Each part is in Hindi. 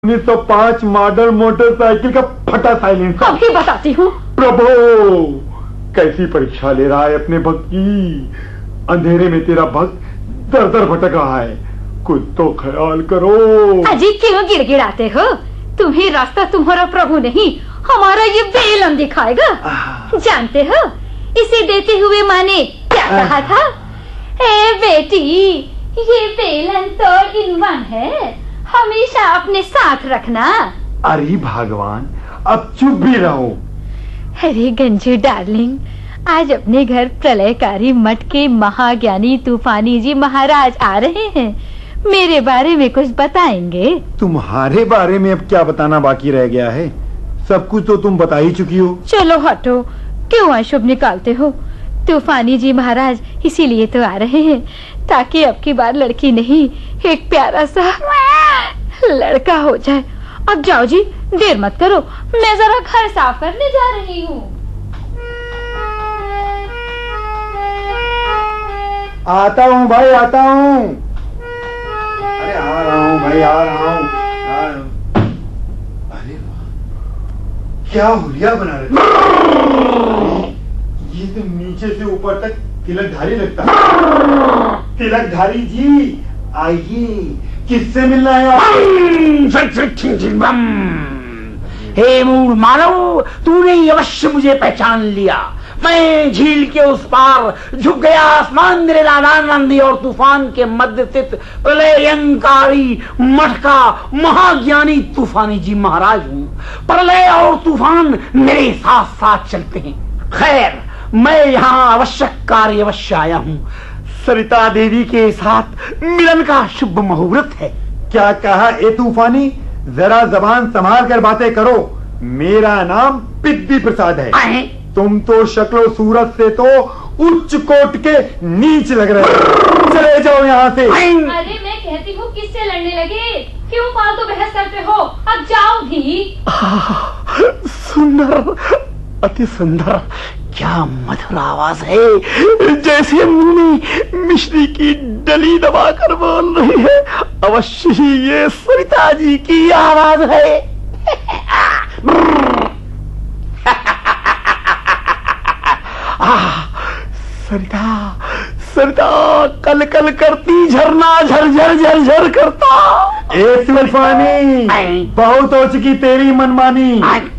1905 मॉडल मोटरसाइकिल का फटा साइलेंसर। अभी बताती हूँ। प्रभु, कैसी परीक्षा ले रहा है अपने भक्त की। अंधेरे में तेरा भक्त दर दर भटक रहा है, कुछ तो ख्याल करो। अजी क्यों गिड़गिड़ाते हो? तुम्हें रास्ता तुम्हारा प्रभु नहीं, हमारा ये बेलन दिखाएगा। जानते हो इसे देते हुए माँ ने क्या कहा था? ए बेटी, ये बेलन तो इन-वन है, हमेशा अपने साथ रखना। अरे भगवान, अब चुप भी रहो। अरे गंजू डार्लिंग, आज अपने घर प्रलयकारी मठ के महाज्ञानी तूफानी जी महाराज आ रहे हैं। मेरे बारे में कुछ बताएंगे? तुम्हारे बारे में अब क्या बताना बाकी रह गया है? सब कुछ तो तुम बता ही चुकी हो। चलो हटो, क्यों अशुभ निकालते हो? तूफानी जी महाराज इसीलिए तो आ रहे हैं ताकि अब की बार लड़की नहीं, एक प्यारा सा लड़का हो जाए। अब जाओ जी, देर मत करो, मैं जरा घर साफ करने जा रही हूँ। आता हूँ भाई, आता हूँ। अरे आ रहा हूँ भाई, आ रहा हूँ। अरे क्या हुलिया बना रहे? ये तो नीचे से ऊपर तक तिलकधारी लगता है। तिलकधारी जी आइए, किससे मिलना है? हे मूढ़ मानव, तूने अवश्य मुझे पहचान लिया। मैं झील के उस पार झुक गया आसमान मेरे नादानंदी और तूफान के मध्य स्थित प्रलयंकारी मठ का महाज्ञानी तूफानी जी महाराज हूँ। प्रलय और तूफान मेरे साथ साथ चलते हैं। खैर, मैं यहाँ आवश्यक कार्य अवश्य आया हूँ। सरिता देवी के साथ मिलन का शुभ मुहूर्त है। क्या कहा ए तूफानी? जरा जबान संभाल कर बातें करो। मेरा नाम पिद्दी प्रसाद है। तुम तो शक्लो सूरत से तो उच्च कोट के नीच लग रहे हो। चले जाओ यहाँ से। अरे मैं कहती हूँ किससे लड़ने लगे? क्यों फालतू बहस करते हो? अब जाओ भी। सुंदर, अति सुंदर, क्या मधुर आवाज है, जैसे मुंह में मिश्री की डली दबाकर बोल रही है। अवश्य ही ये सरिता जी की आवाज है। सरिता, सरिता कल कल करती, झरना झरझर झरझर करता। ए तूफानी, बहुत हो चुकी तेरी मनमानी।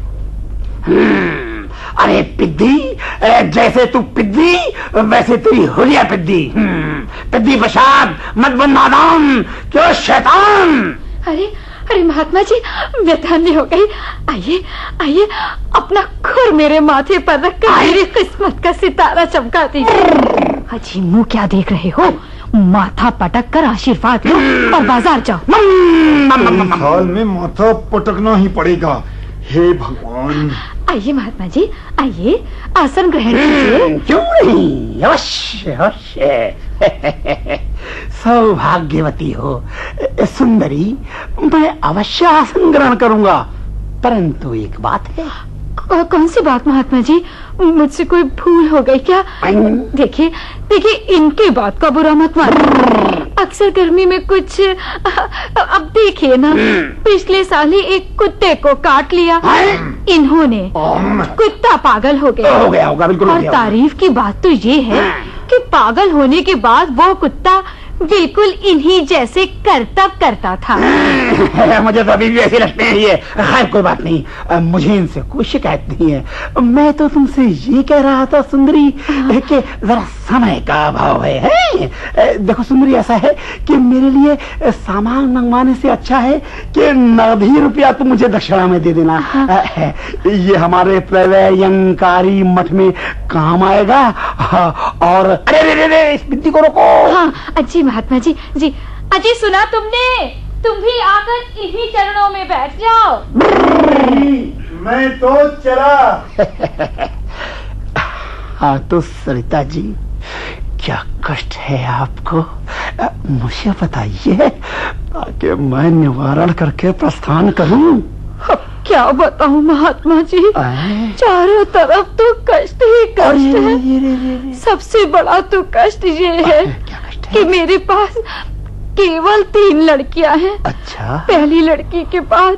अरे पिद्दी, जैसे तू पिद्दी वैसे तेरी हुलिया पिद्दी। पिद्दी प्रसाद, मत बन नादान, क्यों शैतान। अरे अरे महात्मा जी, मैं धन्य हो गई। आइए आइए, अपना खुर मेरे माथे पर रखकर मेरी किस्मत का सितारा चमका दीजिए। अजी मुंह क्या देख रहे हो? माथा पटक कर आशीर्वाद लो और बाजार जाओ। हाल में माथा पटकना ही पड़ेगा। हे भगवान। आइए महात्मा जी, आइए, आसन ग्रहण कीजिए। क्यों नहीं, अवश्य अवश्य। सौभाग्यवती हो सुंदरी, मैं अवश्य आसन ग्रहण करूंगा, परंतु एक बात है। कौन सी बात महात्मा जी? मुझसे कोई भूल हो गई क्या? देखिए देखिए, इनकी बात का बुरा मत मानिए। अक्सर गर्मी में कुछ अब देखिए ना, पिछले साल ही एक कुत्ते को काट लिया इन्होंने। कुत्ता पागल हो गया होगा बिल्कुल। और तारीफ की बात तो ये है कि पागल होने के बाद वो कुत्ता बिल्कुल इन्हीं जैसे करतब करता था। मुझे तो अभी भी ऐसे लगते हैं ये। खैर कोई बात नहीं, मुझे इनसे कोई शिकायत नहीं है। मैं तो तुमसे ये कह रहा था सुंदरी कि जरा समय का अभाव है। देखो सुंदरी, ऐसा है कि मेरे लिए सामान मंगवाने से अच्छा है कि नगद ही रुपया तुम मुझे दक्षिणा में दे देना। ये हमारे प्रलयंकारी मठ में काम आएगा। और अरे इस बिद्दी को रोको। हाँ अच्छी महात्मा जी, जी अजी सुना तुमने? तुम भी आकर इन्हीं चरणों में बैठ जाओ। मैं तो चला। हाँ तो सरिता जी, क्या कष्ट है आपको? मुझे बताइए ताकि मैं निवारण करके प्रस्थान करूं। क्या बताऊं महात्मा जी, चारों तरफ तो कष्ट ही कष्ट है। सबसे बड़ा तो कष्ट ये है कि मेरे पास केवल 3 लड़कियां हैं। अच्छा। पहली लड़की के बाद